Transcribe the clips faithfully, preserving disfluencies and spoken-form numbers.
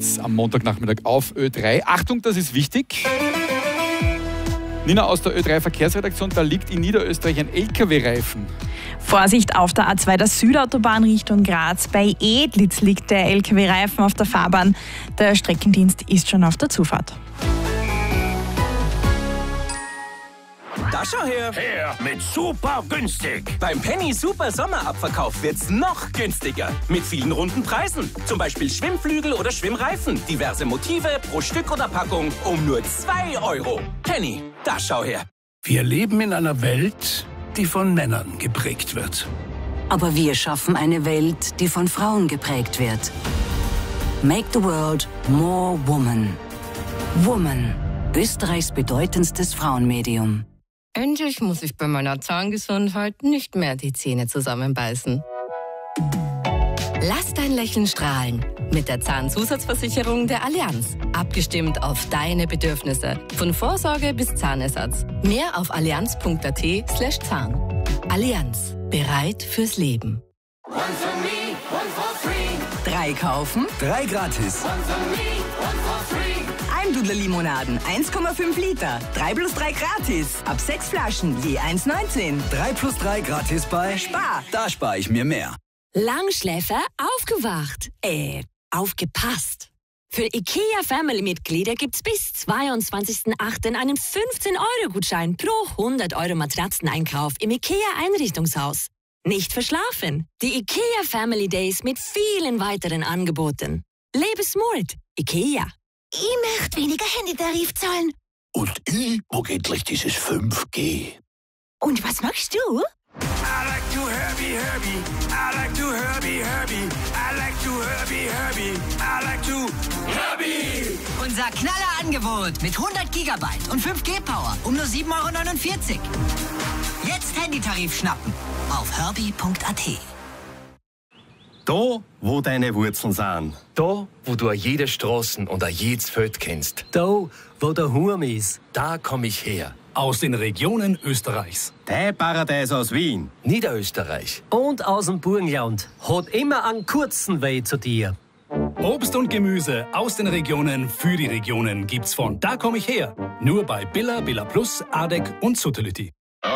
es am Montagnachmittag auf Ö drei. Achtung, das ist wichtig. Nina aus der Ö drei Verkehrsredaktion, da liegt in Niederösterreich ein L K W-Reifen. Vorsicht auf der A zwei der Südautobahn Richtung Graz. Bei Edlitz liegt der L K W-Reifen auf der Fahrbahn. Der Streckendienst ist schon auf der Zufahrt. Da schau her. Her mit super günstig. Beim Penny Super Sommerabverkauf wird's noch günstiger. Mit vielen runden Preisen. Zum Beispiel Schwimmflügel oder Schwimmreifen. Diverse Motive pro Stück oder Packung um nur zwei Euro. Penny, da schau her. Wir leben in einer Welt, die von Männern geprägt wird. Aber wir schaffen eine Welt, die von Frauen geprägt wird. Make the world more woman. Woman. Österreichs bedeutendstes Frauenmedium. Endlich muss ich bei meiner Zahngesundheit nicht mehr die Zähne zusammenbeißen. Lass dein Lächeln strahlen mit der Zahnzusatzversicherung der Allianz. Abgestimmt auf deine Bedürfnisse. Von Vorsorge bis Zahnersatz. Mehr auf allianz.at slash Zahn. Allianz. Bereit fürs Leben. One for me, one for free. Drei kaufen, drei gratis. One for me, one for free. Almdudler Limonaden, eins Komma fünf Liter. drei plus drei gratis. Ab sechs Flaschen, je eins neunzehn. drei plus drei gratis bei Spar. Da spare ich mir mehr. Langschläfer aufgewacht. Äh, aufgepasst. Für IKEA Family-Mitglieder gibt's bis zweiundzwanzigsten achten einen fünfzehn Euro Gutschein pro hundert Euro Matratzeneinkauf im IKEA Einrichtungshaus. Nicht verschlafen. Die IKEA Family Days mit vielen weiteren Angeboten. Lebe smart. IKEA. Ich möchte weniger Handytarif zahlen. Und ich, wo geht gleich dieses fünf G? Und was machst du? I like to Herbie, Herbie. I like to Herbie, Herbie. I like to Herbie, Herbie. I like to Herbie. Unser Knallerangebot mit hundert Gigabyte und fünf G Power um nur sieben Euro neunundvierzig. Jetzt Handytarif schnappen auf herbie punkt at. Da, wo deine Wurzeln sind. Da, wo du jede Straßen und jedes Feld kennst. Da, wo der Hurm ist. Da komm ich her. Aus den Regionen Österreichs. Dein Paradies aus Wien. Niederösterreich. Und aus dem Burgenland. Hat immer einen kurzen Weg zu dir. Obst und Gemüse aus den Regionen für die Regionen gibt's von Da komm ich her. Nur bei Billa, Billa Plus, Adek und Suttelütti.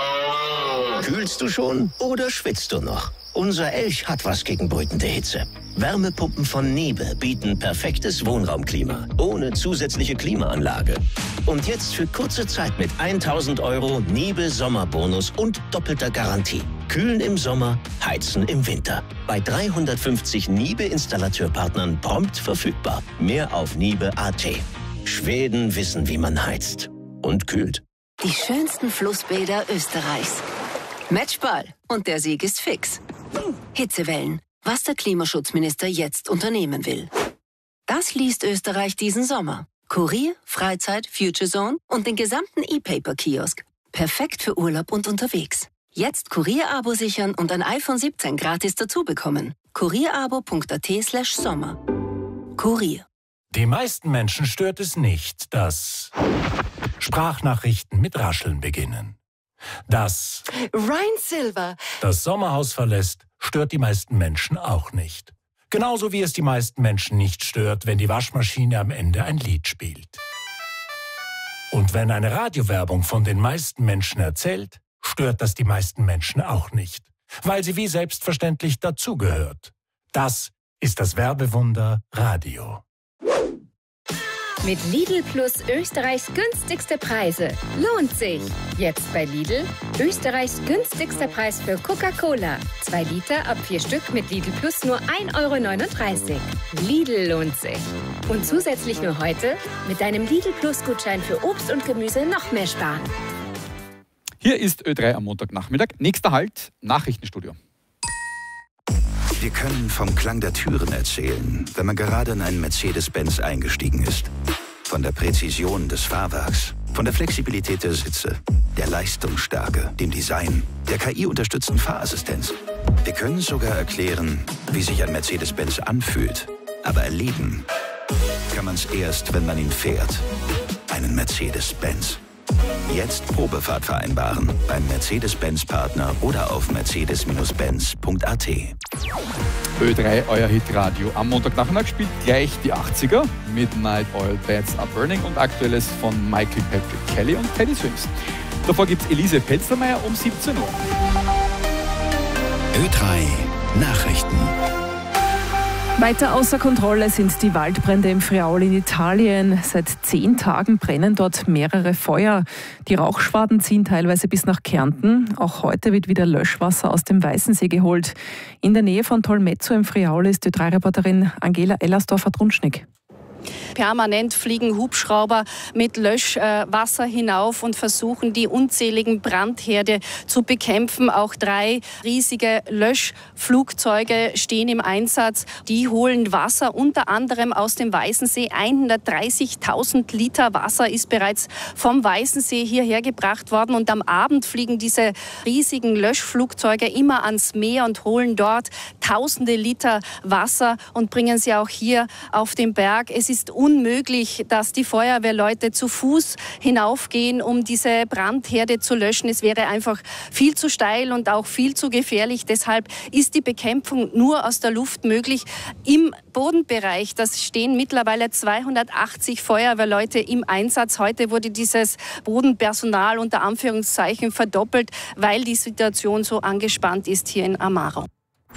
Kühlst du schon oder schwitzt du noch? Unser Elch hat was gegen brütende Hitze. Wärmepumpen von Niebe bieten perfektes Wohnraumklima, ohne zusätzliche Klimaanlage. Und jetzt für kurze Zeit mit tausend Euro Niebe Sommerbonus und doppelter Garantie. Kühlen im Sommer, heizen im Winter. Bei dreihundertfünfzig Niebe-Installateurpartnern prompt verfügbar. Mehr auf niebe punkt at. Schweden wissen, wie man heizt und kühlt. Die schönsten Flussbäder Österreichs. Matchball. Und der Sieg ist fix. Hitzewellen. Was der Klimaschutzminister jetzt unternehmen will. Das liest Österreich diesen Sommer. Kurier, Freizeit, Future Zone und den gesamten E-Paper-Kiosk. Perfekt für Urlaub und unterwegs. Jetzt Kurier-Abo sichern und ein iPhone siebzehn gratis dazu bekommen. kurierabo punkt at slash Sommer. Kurier. Die meisten Menschen stört es nicht, dass Sprachnachrichten mit Rascheln beginnen. Dass Ryan Silver das Sommerhaus verlässt, stört die meisten Menschen auch nicht. Genauso wie es die meisten Menschen nicht stört, wenn die Waschmaschine am Ende ein Lied spielt. Und wenn eine Radiowerbung von den meisten Menschen erzählt, stört das die meisten Menschen auch nicht, weil sie wie selbstverständlich dazugehört. Das ist das Werbewunder Radio. Mit Lidl Plus Österreichs günstigste Preise. Lohnt sich. Jetzt bei Lidl Österreichs günstigster Preis für Coca-Cola. Zwei Liter ab vier Stück mit Lidl Plus nur ein Euro neununddreißig. Lidl lohnt sich. Und zusätzlich nur heute mit deinem Lidl Plus Gutschein für Obst und Gemüse noch mehr sparen. Hier ist Ö drei am Montagnachmittag. Nächster Halt, Nachrichtenstudio. Wir können vom Klang der Türen erzählen, wenn man gerade in einen Mercedes-Benz eingestiegen ist. Von der Präzision des Fahrwerks, von der Flexibilität der Sitze, der Leistungsstärke, dem Design, der K I-unterstützten Fahrassistenz. Wir können sogar erklären, wie sich ein Mercedes-Benz anfühlt. Aber erleben kann man es erst, wenn man ihn fährt. Einen Mercedes-Benz. Jetzt Probefahrt vereinbaren beim Mercedes-Benz-Partner oder auf mercedes Bindestrich benz punkt at. Ö drei, euer Hitradio. Am Montagnachmittag spielt gleich die achtziger mit Night Oil Beds Are Burning und Aktuelles von Michael Patrick Kelly und Teddy Swims. Davor gibt es Elise Pelzermeier um siebzehn Uhr. Ö drei Nachrichten. Weiter außer Kontrolle sind die Waldbrände im Friaul in Italien. Seit zehn Tagen brennen dort mehrere Feuer. Die Rauchschwaden ziehen teilweise bis nach Kärnten. Auch heute wird wieder Löschwasser aus dem Weißensee geholt. In der Nähe von Tolmezzo im Friaul ist Ö drei Reporterin Angela Ellersdorfer-Drunschnig. Permanent fliegen Hubschrauber mit Löschwasser hinauf und versuchen, die unzähligen Brandherde zu bekämpfen. Auch drei riesige Löschflugzeuge stehen im Einsatz. Die holen Wasser unter anderem aus dem Weißensee. hundertdreißigtausend Liter Wasser ist bereits vom Weißensee hierher gebracht worden. Und am Abend fliegen diese riesigen Löschflugzeuge immer ans Meer und holen dort tausende Liter Wasser und bringen sie auch hier auf den Berg. Es ist unmöglich, dass die Feuerwehrleute zu Fuß hinaufgehen, um diese Brandherde zu löschen. Es wäre einfach viel zu steil und auch viel zu gefährlich. Deshalb ist die Bekämpfung nur aus der Luft möglich. Im Bodenbereich, das stehen mittlerweile zweihundertachtzig Feuerwehrleute im Einsatz. Heute wurde dieses Bodenpersonal unter Anführungszeichen verdoppelt, weil die Situation so angespannt ist hier in Amaro.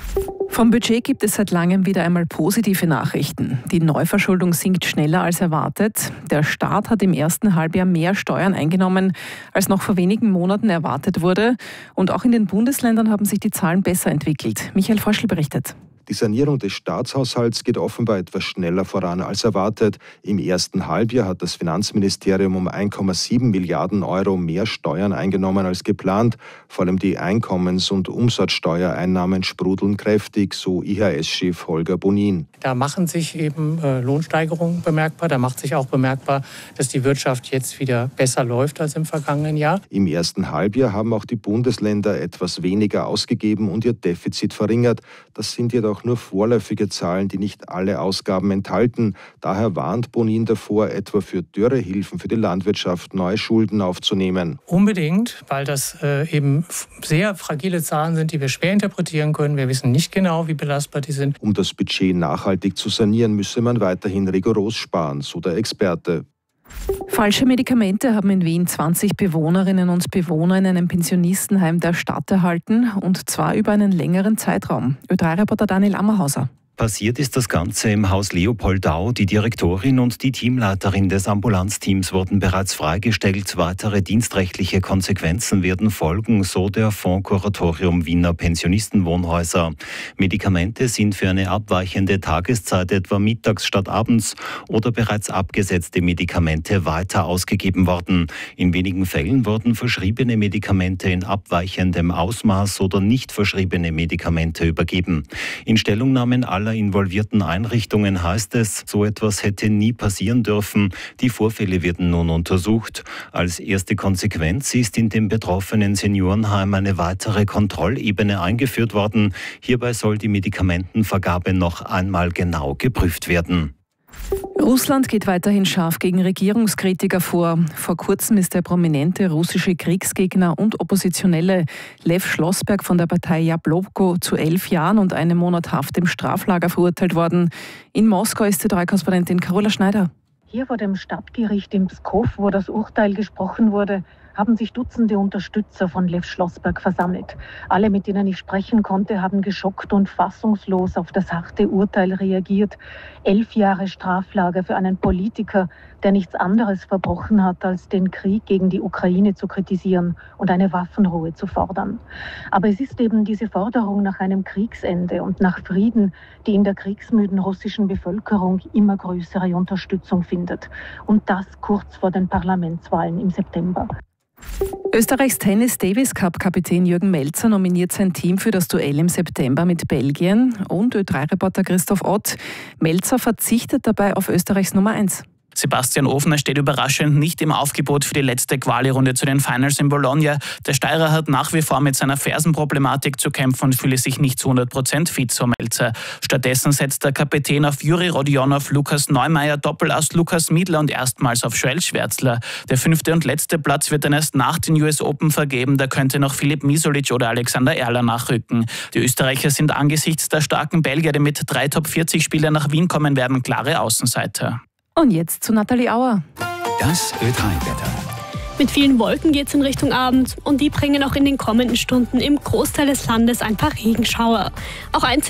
Vom Budget gibt es seit langem wieder einmal positive Nachrichten. Die Neuverschuldung sinkt schneller als erwartet. Der Staat hat im ersten Halbjahr mehr Steuern eingenommen, als noch vor wenigen Monaten erwartet wurde. Und auch in den Bundesländern haben sich die Zahlen besser entwickelt. Michael Forschl berichtet. Die Sanierung des Staatshaushalts geht offenbar etwas schneller voran als erwartet. Im ersten Halbjahr hat das Finanzministerium um ein Komma sieben Milliarden Euro mehr Steuern eingenommen als geplant. Vor allem die Einkommens- und Umsatzsteuereinnahmen sprudeln kräftig, so I H S-Chef Holger Bonin. Da machen sich eben äh, Lohnsteigerungen bemerkbar. Da macht sich auch bemerkbar, dass die Wirtschaft jetzt wieder besser läuft als im vergangenen Jahr. Im ersten Halbjahr haben auch die Bundesländer etwas weniger ausgegeben und ihr Defizit verringert. Das sind jedoch nur vorläufige Zahlen, die nicht alle Ausgaben enthalten. Daher warnt Bonin davor, etwa für Dürrehilfen für die Landwirtschaft neue Schulden aufzunehmen. Unbedingt, weil das äh, eben sehr fragile Zahlen sind, die wir schwer interpretieren können. Wir wissen nicht genau, wie belastbar die sind. Um das Budget nachhaltig zu sanieren, müsse man weiterhin rigoros sparen, so der Experte. Falsche Medikamente haben in Wien zwanzig Bewohnerinnen und Bewohner in einem Pensionistenheim der Stadt erhalten, und zwar über einen längeren Zeitraum. Ö drei Reporter Daniel Ammerhauser. Passiert ist das Ganze im Haus Leopoldau. Die Direktorin und die Teamleiterin des Ambulanzteams wurden bereits freigestellt. Weitere dienstrechtliche Konsequenzen werden folgen, so der Fonds Kuratorium Wiener Pensionistenwohnhäuser. Medikamente sind für eine abweichende Tageszeit, etwa mittags statt abends, oder bereits abgesetzte Medikamente weiter ausgegeben worden. In wenigen Fällen wurden verschriebene Medikamente in abweichendem Ausmaß oder nicht verschriebene Medikamente übergeben. In Stellungnahmen aller involvierten Einrichtungen heißt es, so etwas hätte nie passieren dürfen. Die Vorfälle werden nun untersucht. Als erste Konsequenz ist in dem betroffenen Seniorenheim eine weitere Kontrollebene eingeführt worden. Hierbei soll die Medikamentenvergabe noch einmal genau geprüft werden. Russland geht weiterhin scharf gegen Regierungskritiker vor. Vor kurzem ist der prominente russische Kriegsgegner und Oppositionelle Lev Schlossberg von der Partei Jabloko zu elf Jahren und einem Monat Haft im Straflager verurteilt worden. In Moskau ist Ö drei Korrespondentin Carola Schneider. Hier vor dem Stadtgericht in Pskow, wo das Urteil gesprochen wurde, haben sich Dutzende Unterstützer von Lev Schlossberg versammelt. Alle, mit denen ich sprechen konnte, haben geschockt und fassungslos auf das harte Urteil reagiert. Elf Jahre Straflager für einen Politiker, der nichts anderes verbrochen hat, als den Krieg gegen die Ukraine zu kritisieren und eine Waffenruhe zu fordern. Aber es ist eben diese Forderung nach einem Kriegsende und nach Frieden, die in der kriegsmüden russischen Bevölkerung immer größere Unterstützung findet. Und das kurz vor den Parlamentswahlen im September. Österreichs Tennis-Davis-Cup-Kapitän Jürgen Melzer nominiert sein Team für das Duell im September mit Belgien und Ö drei Reporter Christoph Ott. Melzer verzichtet dabei auf Österreichs Nummer eins. Sebastian Ofner steht überraschend nicht im Aufgebot für die letzte Quali-Runde zu den Finals in Bologna. Der Steirer hat nach wie vor mit seiner Fersenproblematik zu kämpfen und fühle sich nicht zu hundert Prozent fit, so Melzer. Stattdessen setzt der Kapitän auf Juri Rodionov, Lukas Neumeier, Doppelast Lukas Miedler und erstmals auf Joel Schwärzler. Der fünfte und letzte Platz wird dann erst nach den U S Open vergeben. Da könnte noch Filip Misolic oder Alexander Erler nachrücken. Die Österreicher sind angesichts der starken Belgier, die mit drei Top vierzig Spielern nach Wien kommen werden, klare Außenseiter. Und jetzt zu Nathalie Auer. Das Ö drei Wetter. Mit vielen Wolken geht es in Richtung Abend und die bringen auch in den kommenden Stunden im Großteil des Landes ein paar Regenschauer. Auch ein